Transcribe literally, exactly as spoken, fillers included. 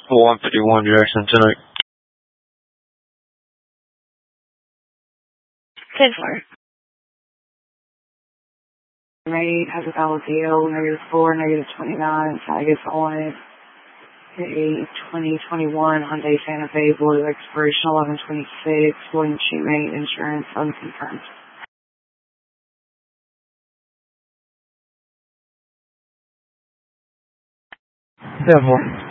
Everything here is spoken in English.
one fifty-one Jackson tonight. ten four. Rate has a valid deal, negative four, negative twenty-nine, tag is on a twenty twenty-one Hyundai Santa Fe, blue, expiration eleven twenty-six, William Shoemate, insurance unconfirmed. ten four.